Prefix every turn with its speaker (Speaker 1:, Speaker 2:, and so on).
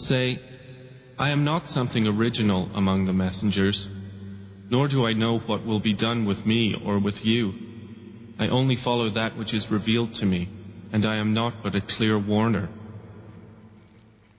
Speaker 1: Say, I am not something original among the messengers, nor do I know what will be done with me or with you. I only follow that which is revealed to me, and I am not but a clear warner.